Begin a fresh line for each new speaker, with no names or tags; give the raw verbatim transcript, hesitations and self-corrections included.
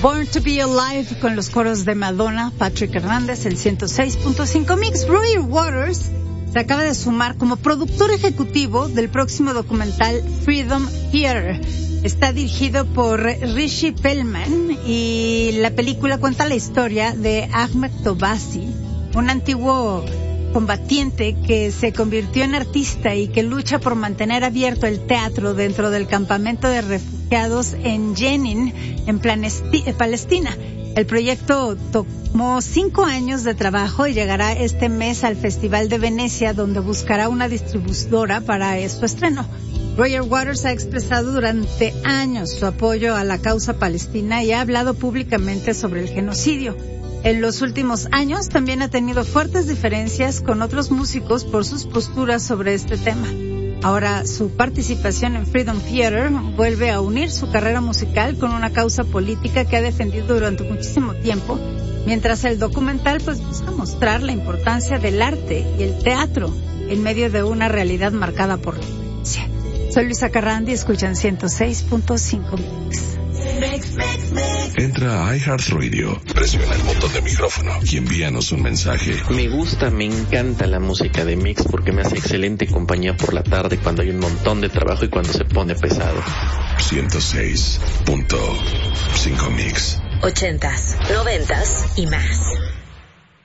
Born to be Alive con los coros de Madonna, Patrick Hernández, el ciento seis punto cinco Mix. Roger Waters se acaba de sumar como productor ejecutivo del próximo documental Freedom Theater. Está dirigido por Rishi Pellman y la película cuenta la historia de Ahmed Tobasi, un antiguo combatiente que se convirtió en artista y que lucha por mantener abierto el teatro dentro del campamento de refugiados en Jenin, en Palestina. El proyecto tomó cinco años de trabajo y llegará este mes al Festival de Venecia, donde buscará una distribuidora para su estreno. Roger Waters ha expresado durante años su apoyo a la causa palestina y ha hablado públicamente sobre el genocidio. En los últimos años también ha tenido fuertes diferencias con otros músicos por sus posturas sobre este tema. Ahora su participación en Freedom Theater vuelve a unir su carrera musical con una causa política que ha defendido durante muchísimo tiempo, mientras el documental pues busca mostrar la importancia del arte y el teatro en medio de una realidad marcada por la violencia. Soy Luisa Carrandi, escuchan ciento seis punto cinco Mix.
Entra a iHeartRadio, presiona el botón de micrófono y envíanos un mensaje.
Me gusta, me encanta la música de Mix porque me hace excelente compañía por la tarde cuando hay un montón de trabajo y cuando se pone pesado.
ciento seis punto cinco Mix.
Ochentas, noventas y más.